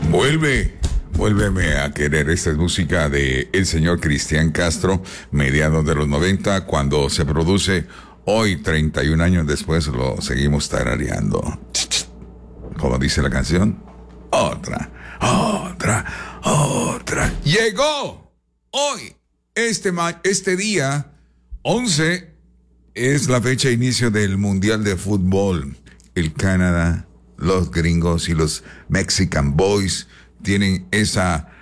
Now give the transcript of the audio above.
Vuélveme a querer. Esta es música de el señor Cristian Castro, mediados de los 90, cuando se produce. Hoy, 31 años después, lo seguimos tarareando. Como dice la canción, otra. Llegó hoy, este día, 11, es la fecha de inicio del Mundial de Fútbol. El Canadá, los gringos y los Mexican Boys tienen esa